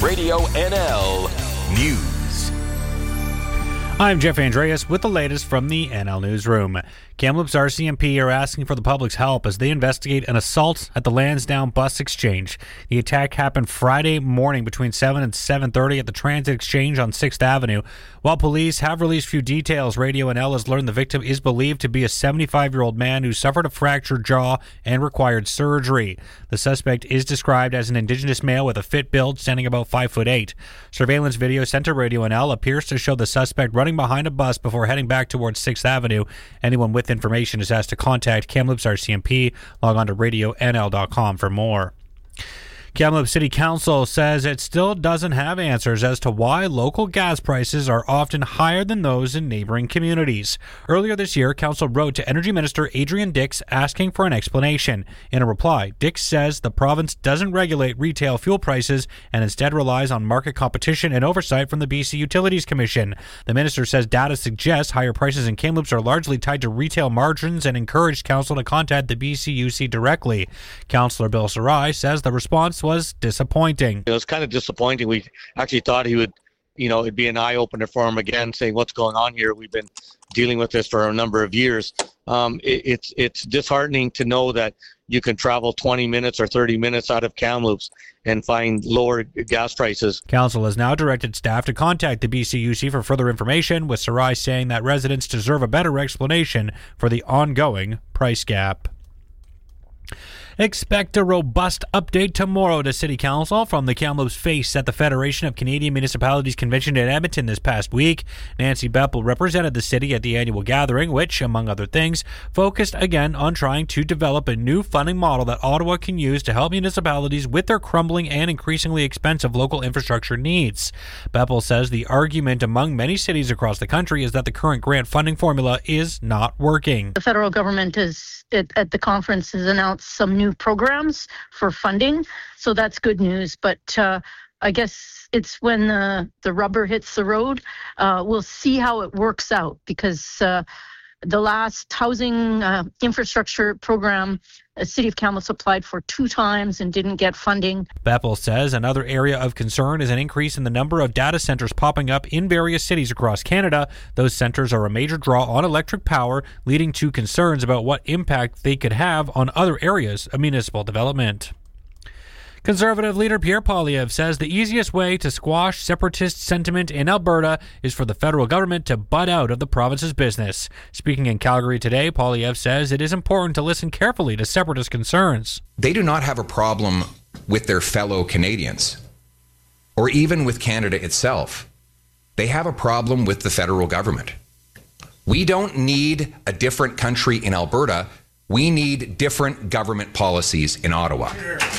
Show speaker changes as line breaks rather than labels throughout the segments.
Radio NL News.
I'm Jeff Andreas with the latest from the NL Newsroom. Kamloops RCMP are asking for the public's help as they investigate an assault at the Lansdowne Bus Exchange. The attack happened Friday morning between 7 and 7:30 at the Transit Exchange on 6th Avenue. While police have released few details, Radio NL has learned the victim is believed to be a 75-year-old man who suffered a fractured jaw and required surgery. The suspect is described as an Indigenous male with a fit build, standing about 5'8". Surveillance video sent to Radio NL appears to show the suspect running behind a bus before heading back towards 6th Avenue. Anyone with information is asked to contact Kamloops RCMP. Log on to radionl.com for more. Kamloops City Council says it still doesn't have answers as to why local gas prices are often higher than those in neighboring communities. Earlier this year, Council wrote to Energy Minister Adrian Dix asking for an explanation. In a reply, Dix says the province doesn't regulate retail fuel prices and instead relies on market competition and oversight from the BC Utilities Commission. The minister says data suggests higher prices in Kamloops are largely tied to retail margins and encouraged Council to contact the BCUC directly. Councillor Bill Sarai says the response was disappointing.
It was kind of disappointing. We actually thought he would, it'd be an eye-opener for him again, saying what's going on here. We've been dealing with this for a number of years. It's disheartening to know that you can travel 20 minutes or 30 minutes out of Kamloops and find lower gas prices.
Council has now directed staff to contact the BCUC for further information, with Sarai saying that residents deserve a better explanation for the ongoing price gap. Expect a robust update tomorrow to City Council from the Kamloops Face at the Federation of Canadian Municipalities Convention in Edmonton this past week. Nancy Beppel represented the city at the annual gathering, which, among other things, focused again on trying to develop a new funding model that Ottawa can use to help municipalities with their crumbling and increasingly expensive local infrastructure needs. Beppel says the argument among many cities across the country is that the current grant funding formula is not working.
The federal government at the conference has announced some new programs for funding, so that's good news. But I guess it's when the rubber hits the road. We'll see how it works out, because the last housing infrastructure program, the City of Kamloops applied for 2 times and didn't get funding.
Beppel says another area of concern is an increase in the number of data centers popping up in various cities across Canada. Those centers are a major draw on electric power, leading to concerns about what impact they could have on other areas of municipal development. Conservative leader Pierre Poilievre says the easiest way to squash separatist sentiment in Alberta is for the federal government to butt out of the province's business. Speaking in Calgary today, Poilievre says it is important to listen carefully to separatist concerns.
They do not have a problem with their fellow Canadians, or even with Canada itself. They have a problem with the federal government. We don't need a different country in Alberta. We need different government policies in Ottawa.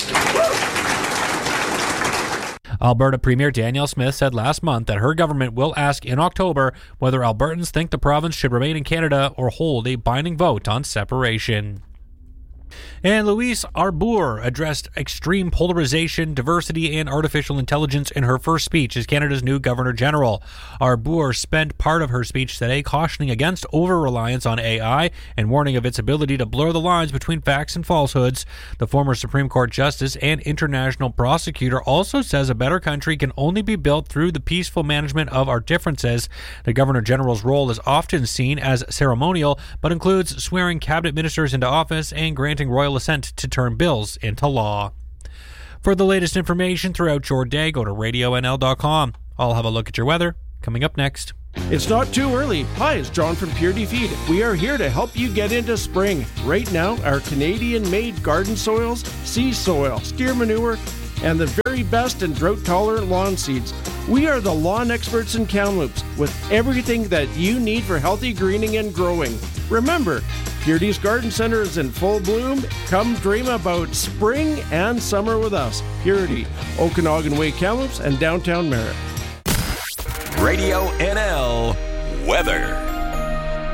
Alberta Premier Danielle Smith said last month that her government will ask in October whether Albertans think the province should remain in Canada or hold a binding vote on separation. And Louise Arbour addressed extreme polarization, diversity, and artificial intelligence in her first speech as Canada's new Governor-General. Arbour spent part of her speech today cautioning against over-reliance on AI and warning of its ability to blur the lines between facts and falsehoods. The former Supreme Court Justice and international prosecutor also says a better country can only be built through the peaceful management of our differences. The Governor-General's role is often seen as ceremonial, but includes swearing cabinet ministers into office and granting royal assent to turn bills into law. For the latest information throughout your day, go to radionl.com. I'll have a look at your weather coming up next.
It's not too early. Hi, it's John from Purity Feed. We are here to help you get into spring. Right now, our Canadian-made garden soils, sea soil, steer manure, and the very best in drought-tolerant lawn seeds. We are the lawn experts in Kamloops with everything that you need for healthy greening and growing. Remember, Purity's Garden Center is in full bloom. Come dream about spring and summer with us. Purity, Okanagan Way, Kamloops, and downtown Merritt.
Radio NL Weather.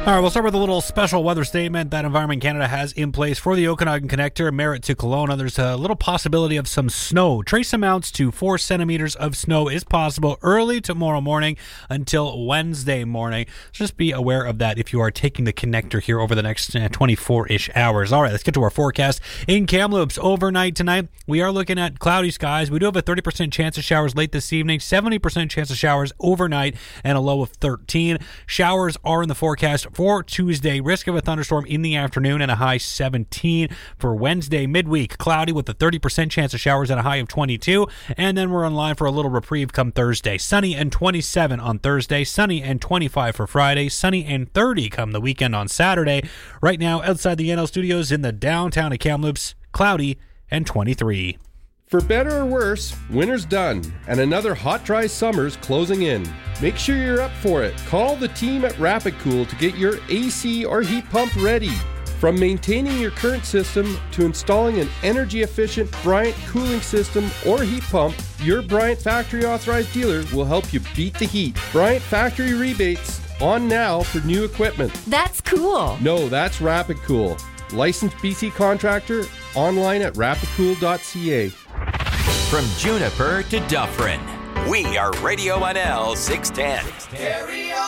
All right, we'll start with a little special weather statement that Environment Canada has in place for the Okanagan Connector, Merritt to Kelowna. There's a little possibility of some snow. Trace amounts to 4 centimeters of snow is possible early tomorrow morning until Wednesday morning. Just be aware of that if you are taking the connector here over the next 24-ish hours. All right, let's get to our forecast. In Kamloops, overnight tonight, we are looking at cloudy skies. We do have a 30% chance of showers late this evening, 70% chance of showers overnight, and a low of 13. Showers are in the forecast for Tuesday. Risk of a thunderstorm in the afternoon and a high 17. For Wednesday, midweek, cloudy with a 30% chance of showers and a high of 22. And then we're on line for a little reprieve come Thursday. Sunny and 27 on Thursday. Sunny and 25 for Friday. Sunny and 30 come the weekend on Saturday. Right now, outside the NL Studios in the downtown of Kamloops, cloudy and 23.
For better or worse, winter's done, and another hot, dry summer's closing in. Make sure you're up for it. Call the team at Rapid Cool to get your AC or heat pump ready. From maintaining your current system to installing an energy-efficient Bryant cooling system or heat pump, your Bryant Factory Authorized dealer will help you beat the heat. Bryant Factory rebates on now for new equipment.
That's cool.
No, that's Rapid Cool. Licensed BC contractor, online at rapidcool.ca.
From Juniper to Dufferin, we are Radio NL 610.